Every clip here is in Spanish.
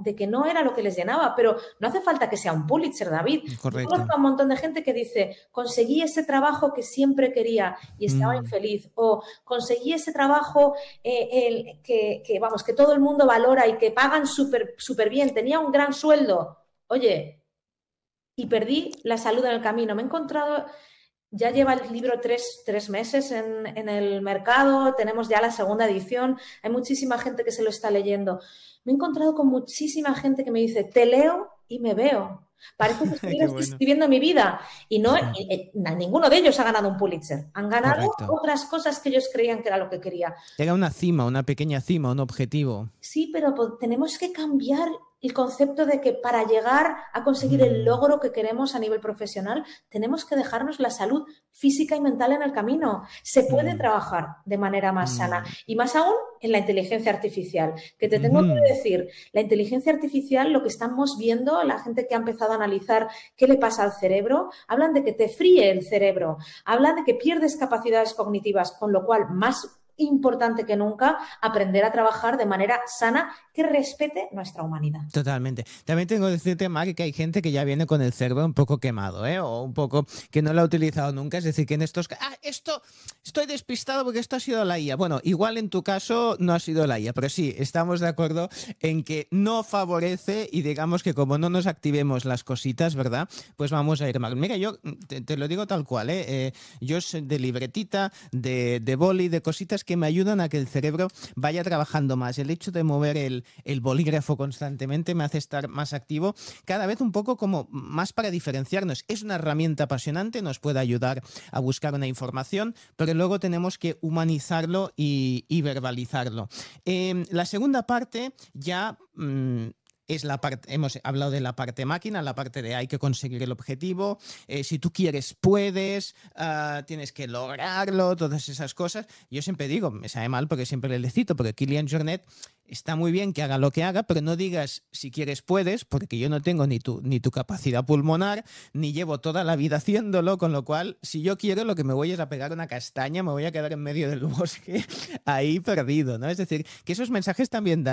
de que no era lo que les llenaba, pero no hace falta que sea un Pulitzer, David. Yo Correcto. conozco a un montón de gente que dice, conseguí ese trabajo que siempre quería y estaba Mm, infeliz, o conseguí ese trabajo vamos, que todo el mundo valora y que pagan súper súper bien, tenía un gran sueldo. Oye, y perdí la salud en el camino. Me he encontrado, ya lleva el libro tres meses en el mercado, tenemos ya la segunda edición, hay muchísima gente que se lo está leyendo. Me he encontrado con muchísima gente que me dice, te leo y me veo. Parece que qué estuvieras bueno. describiendo mi vida. Y no, Sí, ninguno de ellos ha ganado un Pulitzer. Han ganado correcto. otras cosas que ellos creían que era lo que quería. Llega una cima, una pequeña cima, un objetivo. Sí, pero tenemos que cambiar el concepto de que para llegar a conseguir el Mm, logro que queremos a nivel profesional, tenemos que dejarnos la salud física y mental en el camino. Se puede mm, trabajar de manera más sana mm, y más aún en la inteligencia artificial. Que te tengo que ujú. decir, la inteligencia artificial, lo que estamos viendo, la gente que ha empezado a analizar qué le pasa al cerebro, hablan de que te fríe el cerebro, hablan de que pierdes capacidades cognitivas, con lo cual más importante que nunca aprender a trabajar de manera sana que respete nuestra humanidad. Totalmente. También tengo que decirte, Mari, que hay gente que ya viene con el cerebro un poco quemado, ¿eh? O un poco que no lo ha utilizado nunca. Es decir, que en estos... esto... Estoy despistado porque esto ha sido la IA. Bueno, igual en tu caso no ha sido la IA, pero sí, estamos de acuerdo en que no favorece y digamos que como no nos activemos las cositas, ¿verdad? Pues vamos a ir mal. Mira, yo te lo digo tal cual, ¿eh? Yo soy de libretita, de boli, de cositas que me ayudan a que el cerebro vaya trabajando más. El hecho de mover el bolígrafo constantemente me hace estar más activo, cada vez un poco como más para diferenciarnos. Es una herramienta apasionante, nos puede ayudar a buscar una información, pero luego tenemos que humanizarlo y verbalizarlo. La segunda parte ya... es la parte, hemos hablado de la parte máquina, la parte de hay que conseguir el objetivo, si tú quieres puedes, tienes que lograrlo, todas esas cosas. Yo siempre digo, me sabe mal porque siempre le cito, porque Kylian Jornet está muy bien que haga lo que haga, pero no digas si quieres puedes, porque yo no tengo ni tu capacidad pulmonar, ni llevo toda la vida haciéndolo, con lo cual, si yo quiero, lo que me voy es a pegar una castaña, me voy a quedar en medio del bosque ahí perdido, ¿no? Es decir, que esos mensajes también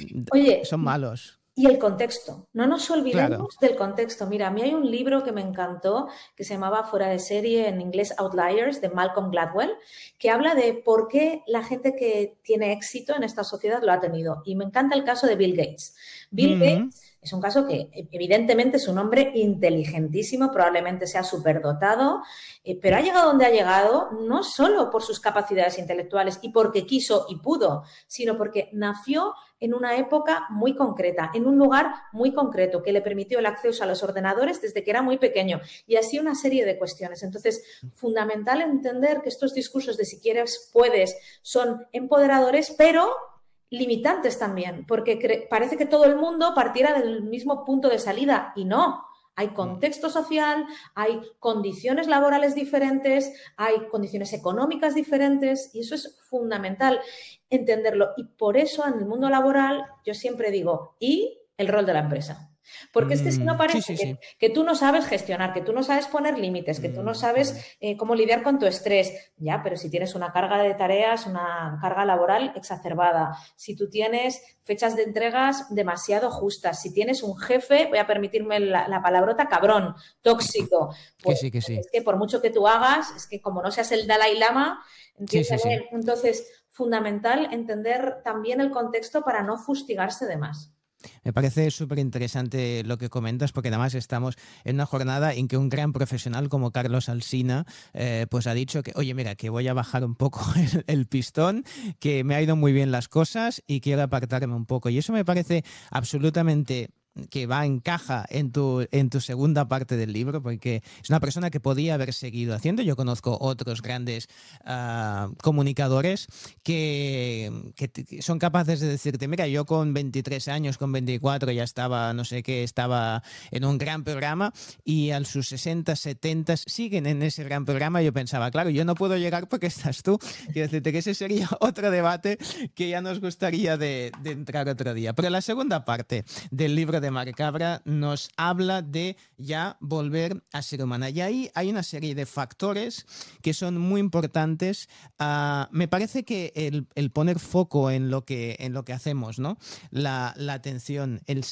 Oye, son malos. y el contexto. No nos Claro. olvidemos del contexto. Mira, a mí hay un libro que me encantó que se llamaba Fuera de serie, en inglés Outliers, de Malcolm Gladwell, que habla de por qué la gente que tiene éxito en esta sociedad lo ha tenido. Y me encanta el caso de Bill Gates. Bill Mm, Gates es un caso que evidentemente es un hombre inteligentísimo, probablemente sea superdotado, pero ha llegado donde ha llegado no solo por sus capacidades intelectuales y porque quiso y pudo, sino porque nació en una época muy concreta, en un lugar muy concreto, que le permitió el acceso a los ordenadores desde que era muy pequeño y así una serie de cuestiones. Entonces, fundamental entender que estos discursos de si quieres, puedes, son empoderadores, pero limitantes también, porque parece que todo el mundo partiera del mismo punto de salida y no. Hay mm. contexto social, hay condiciones laborales diferentes, hay condiciones económicas diferentes y eso es fundamental entenderlo. Y por eso en el mundo laboral yo siempre digo, ¿y el rol de la empresa? Porque es que si no Sí, parece sí, sí. que tú no sabes gestionar, que tú no sabes poner límites, que tú no sabes Mm. cómo lidiar con tu estrés. Ya, pero si tienes una carga de tareas, una carga laboral exacerbada, si tú tienes fechas de entregas demasiado justas, si tienes un jefe, voy a permitirme la palabrota, cabrón, tóxico, Que pues sí, que sí. es que por mucho que tú hagas, es que como no seas el Dalai Lama, Sí, sí, sí. entiéndeme. Entonces, fundamental entender también el contexto para no fustigarse de más. Me parece súper interesante lo que comentas, porque además estamos en una jornada en que un gran profesional como Carlos Alsina pues ha dicho que, oye, mira, que voy a bajar un poco el pistón, que me ha ido muy bien las cosas y quiero apartarme un poco. Y eso me parece absolutamente que encaja en tu segunda parte del libro, porque es una persona que podía haber seguido haciendo. Yo conozco otros grandes comunicadores que son capaces de decirte, mira, yo con 23 años, con 24 ya estaba, no sé qué, estaba en un gran programa y a sus 60, 70 siguen en ese gran programa. Yo pensaba, claro, yo no puedo llegar porque estás tú. Quiero decirte que ese sería otro debate que ya nos gustaría de entrar otro día. Pero la segunda parte del libro de Marc Cabra nos habla de ya volver a ser humana. Y ahí hay una serie de factores que son muy importantes. Me parece que el poner foco en lo que hacemos, ¿no? La atención, el